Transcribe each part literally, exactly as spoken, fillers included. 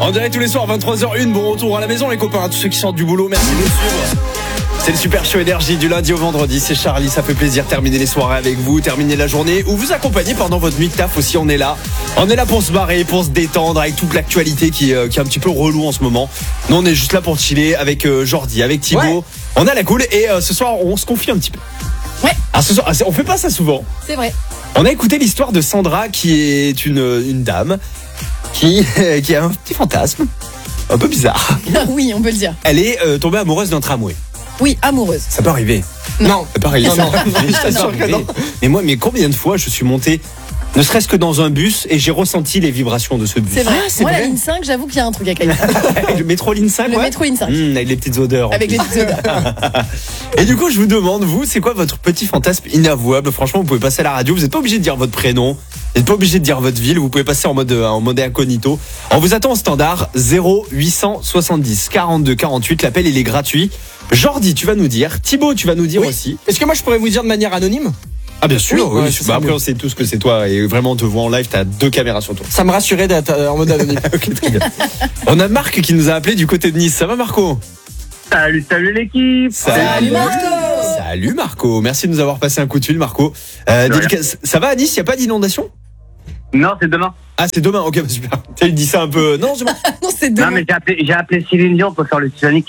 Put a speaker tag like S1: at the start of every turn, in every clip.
S1: En direct tous les soirs, vingt-trois heures une, bon retour à la maison les copains, tous ceux qui sortent du boulot, merci de nous suivre. C'est le Super Show Énergie du lundi au vendredi, c'est Charlie, ça fait plaisir de terminer les soirées avec vous, terminer la journée ou vous accompagner pendant votre nuit de taf aussi, on est là. On est là pour se barrer, pour se détendre avec toute l'actualité qui, euh, qui est un petit peu relou en ce moment. Nous on est juste là pour chiller avec euh, Jordi, avec Thibaut, ouais. On a la cool et euh, ce soir on se confie un petit peu.
S2: Ouais.
S1: Alors ce soir, on fait pas ça souvent.
S2: C'est vrai.
S1: On a écouté l'histoire de Sandra qui est une, une dame qui, qui a un petit fantasme un peu bizarre.
S2: Oui, on peut le dire.
S1: Elle est euh, tombée amoureuse d'un tramway.
S2: Oui, amoureuse.
S1: Ça peut arriver.
S2: Non,
S1: ça peut arriver.
S2: Non, non.
S1: Je t'assure que non. Mais moi, mais combien de fois je suis monté, ne serait-ce que dans un bus, et j'ai ressenti les vibrations de ce bus.
S2: C'est vrai.
S1: Ah, c'est
S2: moi,
S1: vrai.
S2: la ligne cinq, j'avoue qu'il y a un truc à Caillou.
S1: Le métro ligne cinq,
S2: Le
S1: ouais.
S2: métro ligne cinq.
S1: Mmh, avec les petites odeurs.
S2: Avec les petites odeurs.
S1: Et du coup, je vous demande, vous, c'est quoi votre petit fantasme inavouable? Franchement, vous pouvez passer à la radio. Vous n'êtes pas obligé de dire votre prénom. Vous n'êtes pas obligé de dire votre ville. Vous pouvez passer en mode, en mode incognito. On vous attend au standard zéro huit cent soixante-dix quarante-deux quarante-huit. L'appel, il est gratuit. Jordi, tu vas nous dire. Thibaut, tu vas nous dire
S3: oui.
S1: aussi.
S3: Est-ce que moi, je pourrais vous dire de manière anonyme?
S1: Ah bien sûr, oui,
S3: oui,
S1: oui. Bah, après on sait tous que c'est toi et vraiment on te voit en live, t'as deux caméras sur toi.
S3: Ça me rassurait d'être en mode anonyme.
S1: Okay, très bien. On a Marc qui nous a appelé du côté de Nice, ça va Marco?
S4: Salut, salut l'équipe.
S1: Salut,
S2: salut Marco.
S1: Salut Marco, merci de nous avoir passé un coup de fil Marco. Euh, dédicace... Ça va à Nice, y a pas d'inondation?
S4: Non, c'est demain.
S1: Ah c'est demain, ok bah, super. Tu dis ça un peu, non c'est bon.
S2: Non c'est demain.
S4: Non mais j'ai appelé, j'ai appelé Céline Dion pour faire le Titanic.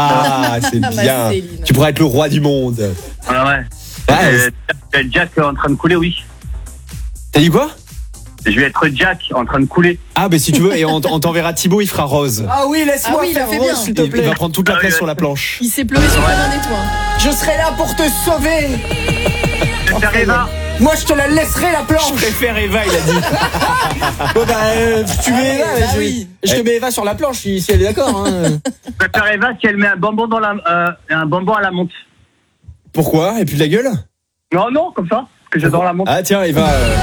S1: Ah c'est
S2: bah,
S1: bien,
S2: Céline.
S1: Tu pourrais être le roi du monde.
S4: Ah ouais.
S1: Ah,
S4: euh, Jack en train de couler, oui.
S1: T'as dit quoi?
S4: Je vais être Jack en train de couler.
S1: Ah bah si tu veux, et on, on t'enverra Thibaut, il fera rose.
S3: Ah oui, laisse-moi
S2: Ah oui, il
S3: faire
S2: a fait
S3: rose,
S2: bien.
S3: s'il te
S1: Il,
S3: plaît.
S1: il va prendre toute la
S4: Ah,
S1: place
S4: oui.
S1: sur la planche.
S2: Il s'est pleuré sur le plein des toits.
S3: Je serai là pour te sauver.
S4: Je vais faire Eva.
S3: Moi, je te la laisserai la
S1: Je
S3: planche.
S1: préfère Eva, il a dit.
S3: Bon bah, euh, tu mets Eva,
S2: bah
S3: je,
S2: oui.
S3: je te mets Eva sur la planche si, si elle est d'accord. Hein.
S4: Je vais faire Eva si elle met un bonbon dans la, euh, un bonbon à la menthe.
S1: Pourquoi? Et puis de la gueule?
S4: Non, non, comme ça. Parce que j'adore la menthe.
S1: Ah tiens, Eva. Euh...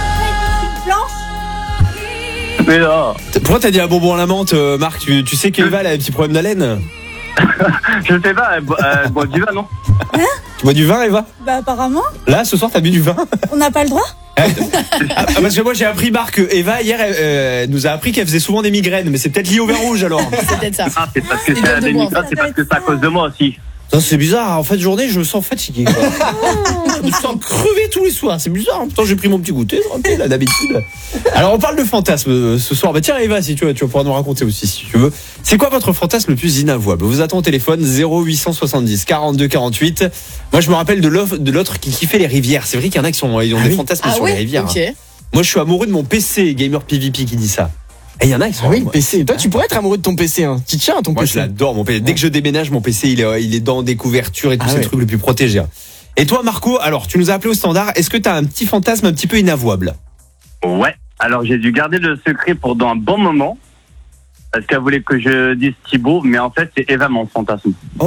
S4: Mais non.
S1: Pourquoi t'as dit un bonbon à la menthe, euh, Marc? Tu, tu sais qu'Eva elle a un petit problème d'haleine?
S4: Je sais pas, elle boit euh, boit du vin, non?
S1: Tu bois du vin, Eva?
S5: Bah apparemment,
S1: Là, ce soir, t'as bu du vin?
S5: on n'a pas le droit.
S1: Ah, parce que moi j'ai appris, Marc, que Eva hier elle, euh, elle nous a appris qu'elle faisait souvent des migraines, mais c'est peut-être lié au vin rouge alors.
S2: C'est peut-être ça.
S4: Ah, c'est parce que
S2: C'est
S4: c'est
S2: de
S4: des
S2: moi, en
S4: migraines,
S5: fait.
S4: c'est parce que c'est à cause de moi aussi.
S1: Ça c'est bizarre, en fin de journée je me sens fatigué quoi. Je me sens crevé tous les soirs, c'est bizarre. Pourtant j'ai pris mon petit goûter, tranquille, là d'habitude. Alors on parle de fantasme euh, ce soir. Bah tiens Eva, si tu veux, tu vas pouvoir nous raconter aussi si tu veux. C'est quoi votre fantasme le plus inavouable? Vous attend au téléphone zéro huit cent soixante-dix quarante-deux quarante-huit. Moi je me rappelle de l'autre, de l'autre qui kiffait les rivières. C'est vrai qu'il y en a qui sont, ils ont
S3: Ah
S1: des
S3: oui.
S1: fantasmes
S2: Ah
S1: sur
S2: ouais,
S1: les rivières.
S2: ok.
S1: hein. Moi je suis amoureux de mon P C, Gamer P V P qui dit ça. Et il y en a qui sont
S3: Ah oui, le
S1: moi.
S3: P C. Toi, tu pourrais être amoureux de ton P C. Hein. Tu tiens à ton
S1: Moi
S3: P
S1: je
S3: C.
S1: l'adore mon P C. Dès que je déménage, mon P C il est, il est dans des couvertures et tous
S3: Ah
S1: ces
S3: ouais.
S1: trucs le plus protégés. hein. Et toi Marco, alors tu nous as appelé au standard, est-ce que tu as un petit fantasme un petit peu inavouable?
S4: Ouais. Alors j'ai dû garder le secret pendant un bon moment. Parce qu'elle voulait que je dise Thibaut, mais en fait c'est Eva mon fantasme.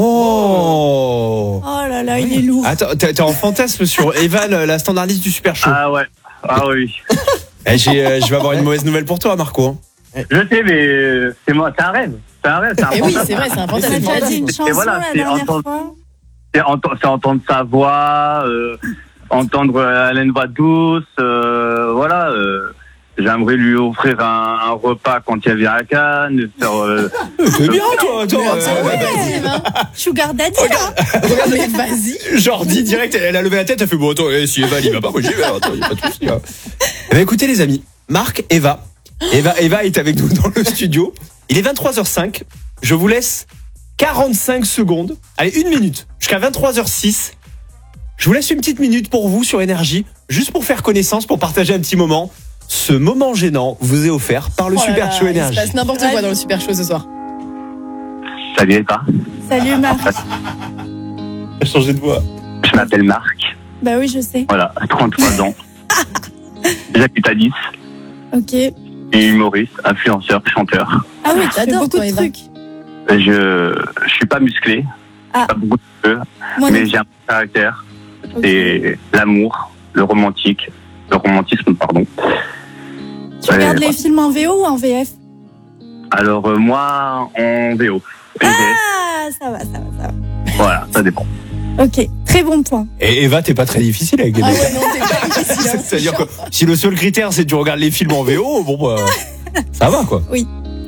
S1: Oh
S5: Oh là là, il est lourd.
S1: Attends, t'es t'es en fantasme sur Eva, la la standardiste du Super Show.
S4: Ah ouais. Ah oui.
S1: Eh, j'ai, euh, je vais avoir une mauvaise nouvelle pour toi Marco.
S4: Je sais, mais euh, c'est moi, c'est un rêve. C'est un rêve, c'est un
S2: Et oui,
S4: fantasme.
S2: c'est vrai, c'est un
S5: On a
S2: fantasme.
S5: déjà dit une chanson
S4: voilà,
S5: la
S4: c'est
S5: dernière
S4: entendre-
S5: fois.
S4: C'est ent- c'est entendre sa voix, euh, entendre euh, elle a une voix douce, euh, voilà. Euh, J'aimerais lui offrir un, un repas quand il vient à Cannes, faire. Euh,
S1: C'est bien toi, attends.
S2: Mais
S1: euh,
S2: vas-y, Eva.
S5: Sugar Daddy, là.
S2: Mais vas-y.
S1: Jordi direct, elle a levé la tête, elle fait bon attends, eh, si Eva il va pas, moi j'y vais, attends, y a pas de souci. Hein. Eh ben, écoutez les amis, Marc, Eva, Eva, Eva est avec nous dans le studio. Il est vingt-trois heures cinq. Je vous laisse quarante-cinq secondes, allez une minute, jusqu'à vingt-trois heures six. Je vous laisse une petite minute pour vous sur Énergie, juste pour faire connaissance, pour partager un petit moment. Ce moment gênant vous est offert par le
S2: Oh là
S1: Super
S2: là,
S1: Show
S2: il
S1: Énergie.
S2: se passe n'importe quoi dans le Super Show ce soir.
S4: Salut Eva,
S5: Salut Marc.
S1: Changer de voix.
S4: je m'appelle Marc,
S5: Bah oui, je sais.
S4: voilà, trente-trois ans. J'habite à Nice,
S5: Ok.
S4: et humoriste, influenceur, chanteur.
S5: Ah oui, tu fais
S2: J'adore,
S5: beaucoup
S2: toi,
S5: de
S2: Eva.
S5: trucs.
S4: Je je suis pas musclé,
S5: Ah.
S4: pas beaucoup de cheveux,
S5: Moi,
S4: mais
S5: non.
S4: j'ai un caractère.
S5: Ok.
S4: C'est l'amour, le romantique, le romantisme, pardon.
S5: Tu regardes
S4: Ouais,
S5: les films en V O ou en V F?
S4: Alors euh, moi en V O. V F,
S5: Ah, ça va, ça va, ça va.
S4: voilà, ça dépend.
S5: Ok, très bon point.
S1: Et Eva, t'es pas très difficile avec les
S2: Ah
S1: mecs.
S2: ouais, non, c'est pas difficile. hein.
S1: C'est-à-dire que si le seul critère c'est que tu regardes les films en V O, bon bah, ça va quoi.
S5: Oui.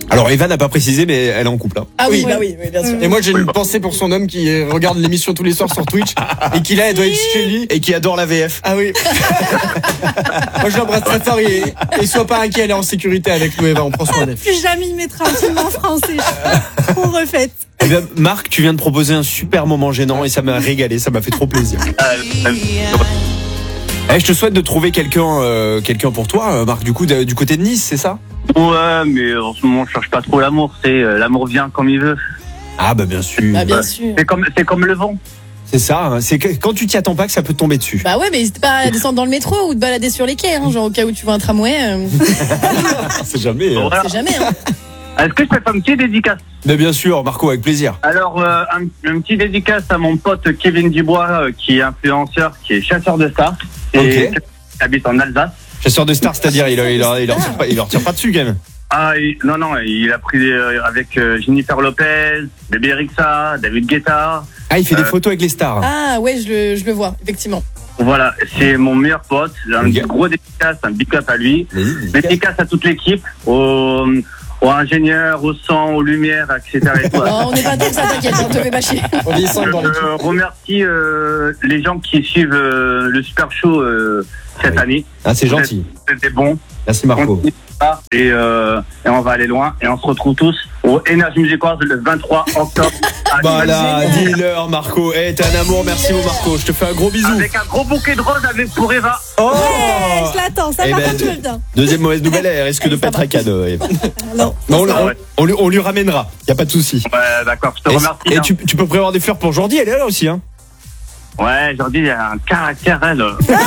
S1: Alors Eva n'a pas précisé, mais elle est en couple. Hein.
S2: Ah oui,
S3: Oui.
S2: bah oui, oui, bien sûr.
S3: Et moi j'ai une pensée pour son homme qui euh, regarde l'émission tous les soirs sur Twitch et qui là elle doit être chez lui.
S1: Et qui adore la V F.
S3: Ah oui. Moi je l'embrasse très fort et, et sois pas inquiet, elle est en sécurité avec nous Eva, on prend soin d'elle.
S5: Plus jamais il mettra un film en français. Je suis trop refaite.
S1: Eh bien, Marc, tu viens de proposer un super moment gênant et ça m'a régalé, ça m'a fait trop plaisir.
S4: Euh,
S1: Eh, je te souhaite de trouver quelqu'un euh, quelqu'un pour toi, euh, Marc, du coup, de- du côté de Nice, c'est ça?
S4: Ouais, mais en ce moment, je cherche pas trop l'amour. C'est euh, l'amour vient comme il veut.
S1: Ah bah bien sûr.
S2: Bah bien sûr.
S4: C'est comme, c'est comme le vent.
S1: C'est ça, hein. C'est que quand tu t'y attends pas que ça peut te tomber dessus.
S2: Bah ouais, mais n'hésite pas à descendre dans le métro ou te balader sur les quais, hein, genre au cas où tu vois un tramway. Euh,
S1: C'est jamais. hein.
S4: Voilà.
S2: c'est jamais. Hein.
S4: Est-ce que je peux faire une petite dédicace?
S1: Mais bien sûr, Marco, avec plaisir.
S4: Alors, euh, un, un petit dédicace à mon pote Kevin Dubois, euh, qui est influenceur, qui est chasseur de stars, et
S1: Ok.
S4: qui habite en Alsace.
S1: Chasseur de stars, c'est-à-dire, il, il, il, il, leur tire pas, il leur tire pas dessus quand même.
S4: Ah, il- non, non, il a pris euh, avec euh, Jennifer Lopez, Bébé Rexha, David Guetta.
S1: Ah, il fait des
S4: Euh.
S1: photos avec les stars.
S2: Ah ouais, je le, je le vois, effectivement.
S4: Voilà, c'est mon meilleur pote. Un
S1: Ok.
S4: gros dédicace, un big up à lui.
S1: Vas-y.
S4: Dédicace à toute l'équipe, aux, aux ingénieurs, au son, aux lumières, et cetera. Et tout.
S2: Non, on n'est pas comme ça, t'inquiète, on te fait pas chier.
S3: On est cinq
S4: Je
S3: dans l'équipe.
S4: euh, remercie euh, les gens qui suivent euh, le Super Show euh, cette
S1: Oui.
S4: année.
S1: Ah, c'est gentil.
S4: C'était bon.
S1: Merci Marco.
S4: Continue ça, Et, euh, et on va aller loin. Et on se retrouve tous au Energy Music Awards le vingt-trois octobre. à
S1: Voilà,
S2: Génial.
S1: dis-leur Marco. Eh, t'es un amour, merci mon Marco. Je te fais un gros bisou.
S4: Avec un gros bouquet de roses avec pour Eva.
S1: Oh
S5: Ouais, je l'attends. Ça
S1: Eh
S5: par
S1: ben,
S5: contre, je le viens.
S1: Deuxième mauvaise nouvelle, elle risque de pas être à cadeau. Eva.
S5: Non.
S1: Non, on,
S4: Ah
S1: on-
S4: ouais.
S1: on lui, on lui ramènera. Y a pas de souci.
S4: Ouais, d'accord, je te
S1: Et,
S4: remercie.
S1: et
S4: hein.
S1: tu, tu peux prévoir des fleurs pour Jordi, elle est là aussi, hein.
S4: Ouais, Jordi, il a un caractère, elle.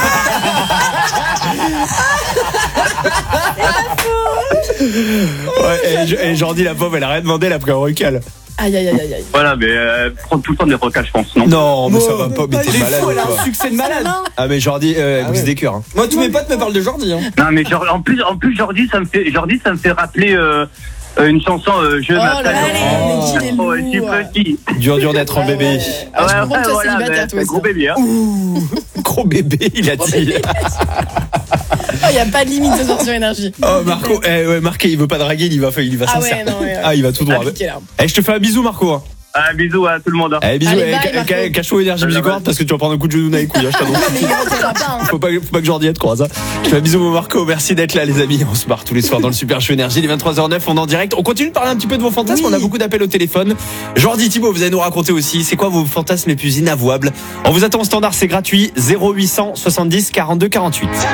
S1: Ouais, et, et Jordi, la pauvre, elle a rien demandé, elle a pris un recal.
S2: Aïe, aïe, aïe, aïe, aïe.
S4: Voilà, mais euh, prendre tout le temps des recals, je pense, non?
S1: Non, mais ça
S3: Oh,
S1: va pas, mais
S3: Elle
S1: t'es
S3: est
S1: malade.
S3: fou, elle a
S1: quoi.
S3: un succès de malade.
S5: Non.
S1: Ah, mais Jordi, euh, elle
S3: Ah
S1: brise
S3: ouais.
S1: des cœurs. Hein.
S3: Moi tous mes potes me parlent de Jordi. Hein.
S4: Non, mais genre, en plus, en plus, Jordi, ça me fait, Jordi, ça me fait rappeler euh, euh, une chanson. Euh, je
S2: Oh là
S4: m'appelle.
S2: là,
S1: Oh.
S2: mais qu'il est
S4: Oh, je suis
S2: lourd.
S4: petit.
S1: Dur, dur d'être un
S2: Ah
S1: bébé.
S2: ouais. Ah, je
S4: Ouais,
S2: comprends que toi
S4: voilà,
S2: célibataire,
S4: mais
S2: toi
S4: c'est gros
S2: aussi.
S4: bébé, hein.
S1: Gros bébé, il a dit.
S2: Il n'y a pas de limite ce soir sur énergie.
S1: Oh, Marco, eh, ouais, Marqué, il veut pas draguer, il va, il va
S2: Ah
S1: sincère.
S2: ouais, non, ouais.
S1: Ah, il va tout droit.
S2: Appliqué, là.
S1: Eh, je te fais un bisou, Marco. Hein.
S4: Un bisou à tout le monde. hein.
S1: Eh, bisous,
S2: Allez,
S1: eh,
S2: bye,
S1: ca-
S2: Marco.
S1: ca- cache-toi Énergie Music Award parce que tu vas prendre un coup de genou dans les couilles, hein, je t'annonce.
S2: Mais il ne retiendra pas. Hein.
S1: Faut pas, faut pas que Jordi te croise. Hein. Je fais un bisou mon Marco, merci d'être là les amis. On se marre tous les soirs dans le Super Show Énergie, les vingt-trois heures neuf, on est en direct. On continue de parler un petit peu de vos fantasmes,
S2: Oui.
S1: on a beaucoup d'appels au téléphone. Jordi, Thibaut, vous allez nous raconter aussi, c'est quoi vos fantasmes les plus inavouables. On vous attend au standard, c'est gratuit, zéro huit cent soixante-dix quarante-deux quarante-huit.